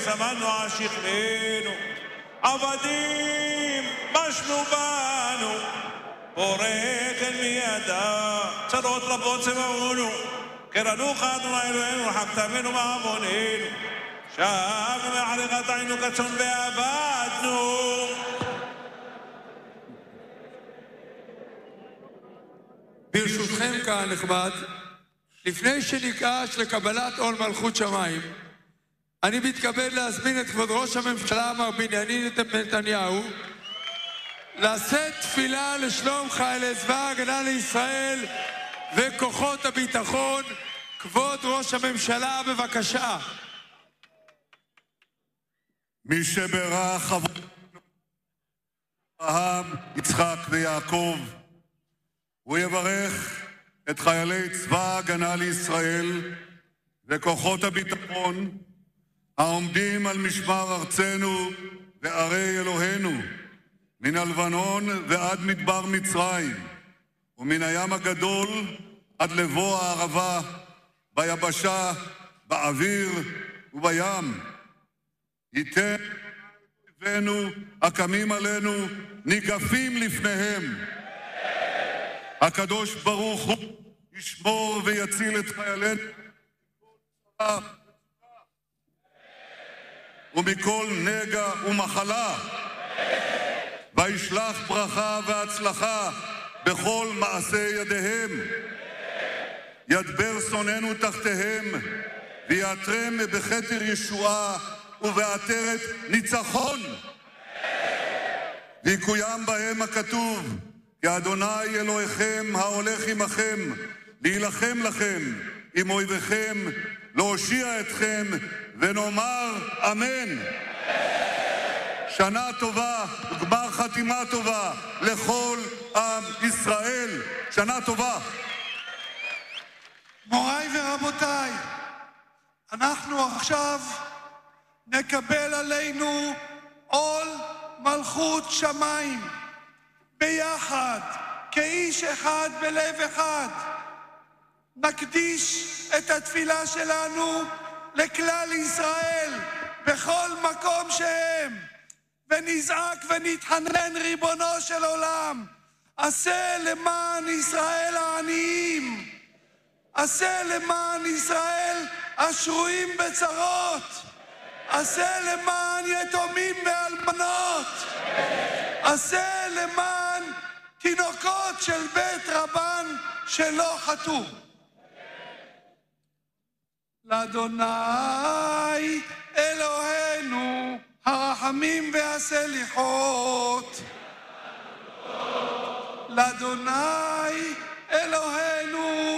שמענו שכבנו, עבדים משנו בנו, פורקן מידה, צרות רבות סמאונו, קרנוך אדוני אלוהינו, רחמתנו מעווננו, שבנו מאחרי חטאינו כצאן ועבדנו. ברשותכם קהל נכבד, לפני שניגש לקבלת עול מלכות שמיים, אני מתכבד להזמין את כבוד ראש הממשלה מר בנימין נתניהו לשאת תפילה לשלום חיילי צבא ההגנה לישראל וכוחות הביטחון. כבוד ראש הממשלה, בבקשה. מי שברך אברהם, יצחק ויעקב, הוא יברך את חיילי צבא ההגנה לישראל וכוחות הביטחון העומדים על משמר ארצנו וערי אלוהינו, מן הלבנון ועד מדבר מצרים, ומן הים הגדול עד לבוא הערבה, ביבשה, באוויר ובים. ייתן אויבינו הקמים עלינו ניגפים לפניהם. הקדוש ברוך הוא ישמור ויציל את חיילינו ומכל נגע ומחלה, וישלח ברכה והצלחה בכל מעשי ידיהם. ידבר שונאינו תחתיהם, ויעטרם בכתר ישועה ובעטרת ניצחון. ויקוים בהם הכתוב, כי אדוני אלוהיכם ההולך עמכם, להילחם לכם עם אויביכם, להושיע אתכם, ונאמר אמן. שנה טובה וגמר חתימה טובה לכל עם ישראל. שנה טובה. מוריי ורבותיי, אנחנו עכשיו נקבל עלינו עול מלכות שמיים, ביחד, כאיש אחד בלב אחד. נקדיש את התפילה שלנו לכלל ישראל בכל מקום שהם, ונזעק ונתחנן, ריבונו של עולם, עשה למען ישראל העניים, עשה למען ישראל השרויים בצרות, עשה למען יתומים ואלמנות, עשה למען תינוקות של בית רבן שלא חטאו. לאדוני אלוהינו הרחמים והסליחות, לאדוני אלוהינו